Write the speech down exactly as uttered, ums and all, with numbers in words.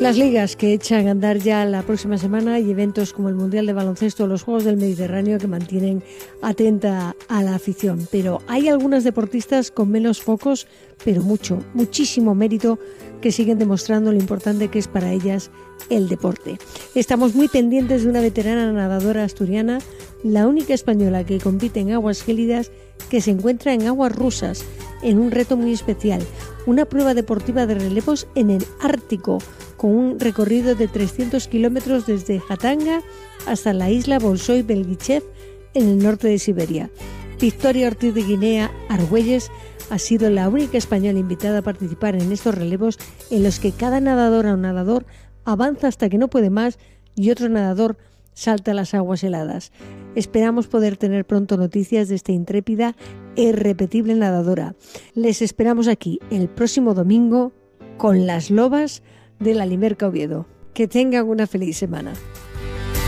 Las ligas que echan a andar ya la próxima semana y eventos como el Mundial de Baloncesto o los Juegos del Mediterráneo que mantienen atenta a la afición. Pero hay algunas deportistas con menos focos, pero mucho, muchísimo mérito, que siguen demostrando lo importante que es para ellas el deporte. Estamos muy pendientes de una veterana nadadora asturiana, la única española que compite en aguas gélidas, que se encuentra en aguas rusas, en un reto muy especial, una prueba deportiva de relevos en el Ártico, con un recorrido de trescientos kilómetros desde Jatanga hasta la isla Bolshoi-Belgichev en el norte de Siberia. Victoria Ortiz de Guinea Argüelles ha sido la única española invitada a participar en estos relevos, en los que cada nadadora o nadador avanza hasta que no puede más y otro nadador salta a las aguas heladas. Esperamos poder tener pronto noticias de esta intrépida e irrepetible nadadora. Les esperamos aquí el próximo domingo con las lobas de la Limerca Oviedo. Que tengan una feliz semana.